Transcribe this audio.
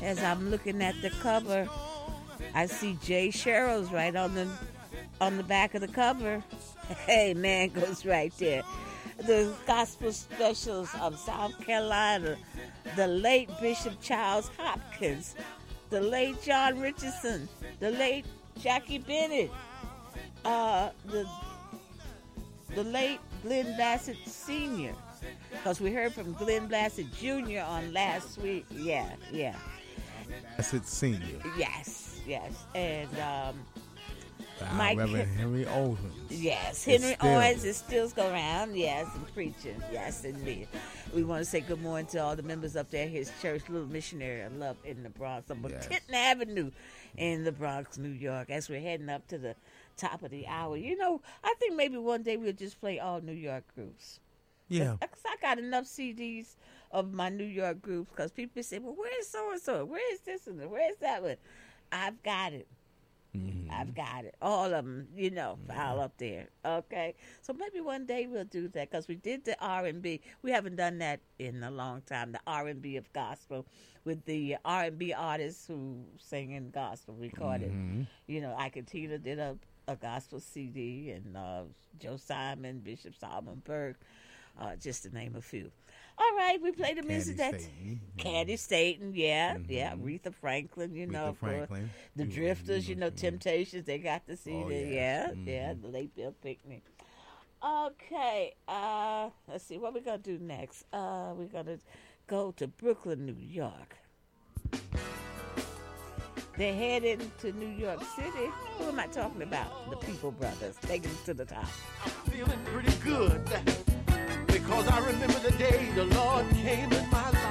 As I'm looking at the cover, I see Jay Sherrills right on the back of the cover. Hey, man goes right there. The gospel specials of South Carolina, the late Bishop Charles Hopkins, the late John Richardson, the late Jackie Bennett, the late Glenn Bassett Sr., because we heard from Glenn Bassett Jr. on last week. Yeah. Bassett Sr. Yes. And Mike, Reverend Henry Owens. Yes, Henry Owens is still around, yes, and preaching, yes, indeed. We want to say good morning to all the members up there at his church, Little Missionary of Love in the Bronx, on Tinton Avenue in the Bronx, New York, as we're heading up to the top of the hour. You know, I think maybe one day we'll just play all New York groups. Yeah. Because I got enough CDs of my New York groups, because people say, well, where's so-and-so? Where is this one? Where's that one? I've got it. Mm-hmm. I've got it. All of them, file up there. Okay? So maybe one day we'll do that, because we did the R&B. We haven't done that in a long time, the R&B of gospel, with the R&B artists who sing in gospel recorded. Mm-hmm. Ike and Tina did a gospel CD, and Joe Simon, Bishop Solomon Burke, just to name a few. All right, we played the music that Candy Staten, Aretha Franklin, Aretha Franklin. The Drifters, Temptations, they got the CD, the late Bill Pickney. Okay, let's see what we're gonna do next. We're gonna go to Brooklyn, New York. They're heading to New York City. Who am I talking about? The People Brothers. Taking us to the top. I'm feeling pretty good. Because I remember the day the Lord came in my life.